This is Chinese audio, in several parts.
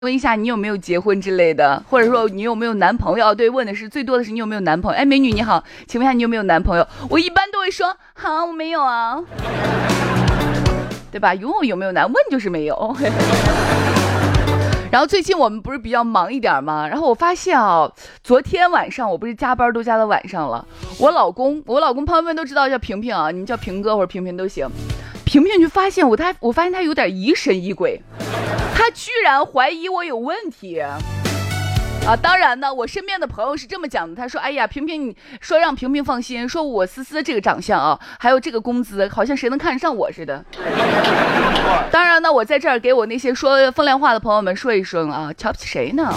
问一下你有没有结婚之类的，或者说你有没有男朋友？对，问的是最多的是你有没有男朋友。哎，美女你好，请问一下你有没有男朋友？我一般都会说，好，我没有啊，对吧？问我有没有男，问就是没有。然后最近我们不是比较忙一点吗？然后我发现昨天晚上我不是加班都加到晚上了，我老公朋友们都知道叫平平啊，你们叫平哥或者平平都行。平平就发现我发现他有点疑神疑鬼，他居然怀疑我有问题啊！当然呢，我身边的朋友是这么讲的，他说：“哎呀，平平，你说让平平放心，说我思思这个长相啊，还有这个工资，好像谁能看上我似的。”当然呢，我在这儿给我那些说风凉话的朋友们说一声啊，瞧不起谁呢？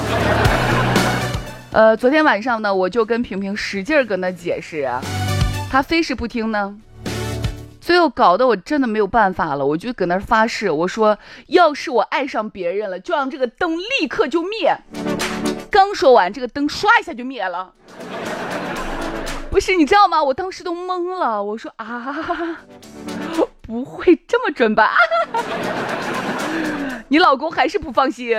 昨天晚上呢，我就跟平平使劲跟他解释啊，他非是不听呢。最后搞得我真的没有办法了，我就搁那儿发誓，我说要是我爱上别人了，就让这个灯立刻就灭。刚说完，这个灯唰一下就灭了。不是，你知道吗？我当时都懵了，我说不会这么准吧？你老公还是不放心？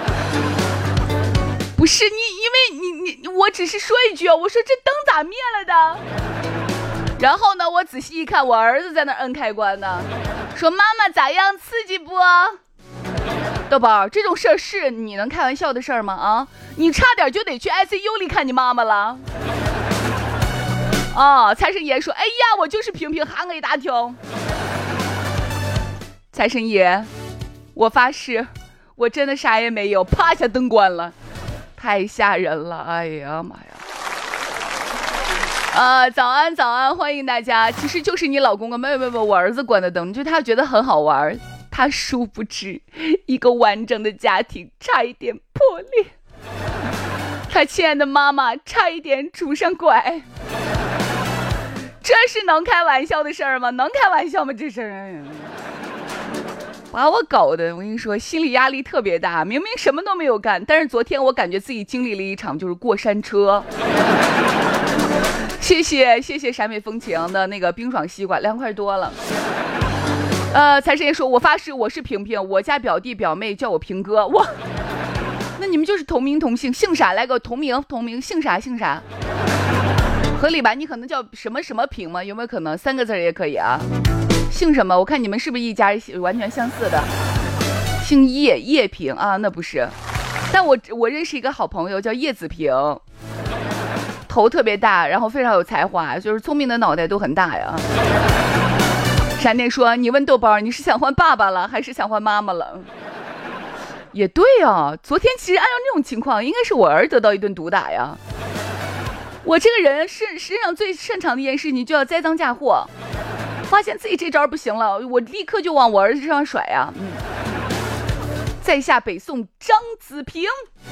不是你，因为你我只是说一句，我说这灯咋灭了的？然后呢，我仔细一看，我儿子在那摁开关呢，说妈妈咋样，刺激不？豆宝，这种事儿是你能开玩笑的事儿吗？啊，你差点就得去 ICU 里看你妈妈了。财神爷说，哎呀，我就是平平，喊我一大听。财神爷，我发誓，我真的啥也没有，啪一下灯关了，太吓人了，哎呀妈呀！早安，欢迎大家。其实就是你老公没有，我儿子关的灯，就他觉得很好玩，他殊不知一个完整的家庭差一点破裂，他亲爱的妈妈差一点拄上拐，这是能开玩笑的事儿吗？能开玩笑吗？这事儿把我搞的，我跟你说，心理压力特别大。明明什么都没有干，但是昨天我感觉自己经历了一场就是过山车。谢谢陕美风情的那个冰爽西瓜，2块多了。财神爷说，我发誓我是平平，我家表弟表妹叫我平哥。哇，那你们就是同名同姓，姓啥来个同名，姓啥？合理吧？你可能叫什么什么平吗？有没有可能3个字也可以啊？姓什么？我看你们是不是一家完全相似的？姓叶平啊？那不是。但我认识一个好朋友叫叶子平，头特别大，然后非常有才华，就是聪明的脑袋都很大呀。闪电说，你问豆包，你是想换爸爸了还是想换妈妈了？也对啊，昨天其实按照这种情况应该是我儿得到一顿毒打呀。我这个人身上最擅长的一件事情就要栽赃嫁祸，发现自己这招不行了，我立刻就往我儿子身上甩呀。在下北宋张子平，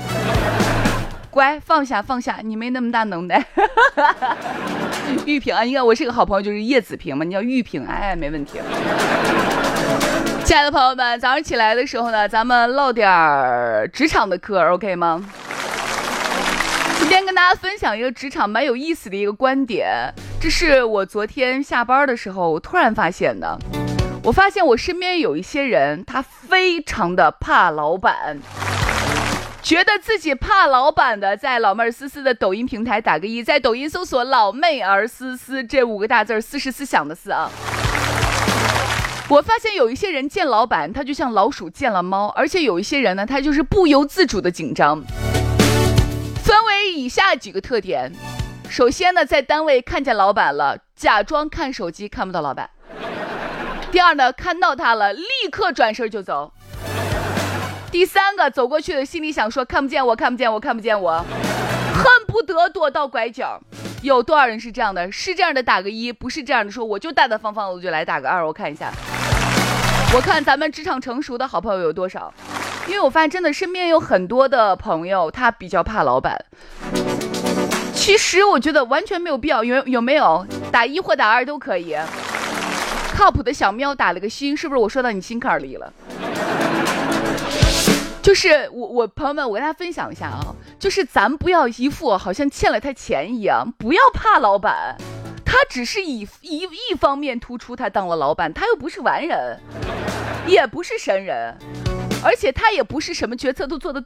乖，放下，你没那么大能耐。玉萍啊，应该我是个好朋友，就是叶子平嘛，你叫玉萍，哎，没问题。亲爱的朋友们，早上起来的时候呢，咱们唠点职场的嗑 ，OK 吗？今天跟大家分享一个职场蛮有意思的一个观点，这是我昨天下班的时候我突然发现的。我发现我身边有一些人，他非常的怕老板，觉得自己怕老板的，在老妹儿思思的抖音平台打个1，在抖音搜索老妹儿思思这5个大字，思是思想的思啊。我发现有一些人见老板，他就像老鼠见了猫，而且有一些人呢，他就是不由自主的紧张。分为以下几个特点。首先呢，在单位看见老板了，假装看手机看不到老板。第二呢，看到他了，立刻转身就走。第三个，走过去的心里想说看不见我，恨不得躲到拐角。有多少人是这样的？是这样的打个1，不是这样的说我就大大方方的就来打个2。我看一下，我看咱们职场成熟的好朋友有多少。因为我发现真的身边有很多的朋友他比较怕老板，其实我觉得完全没有必要。有没有打1或打2都可以。靠谱的小喵打了个心，是不是我说到你心坎里了？就是我朋友们，我跟大家分享一下啊，就是咱不要一副好像欠了他钱一样，不要怕老板，他只是一方面突出他当了老板，他又不是完人，也不是神人。 而且他也不是什么决策都做得